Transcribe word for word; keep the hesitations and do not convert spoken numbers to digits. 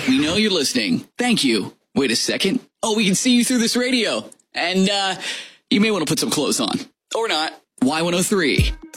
We know you're listening. Thank you. Wait a second. Oh, we can see you through this radio. And uh, you may want to put some clothes on. Or not. Y one oh three.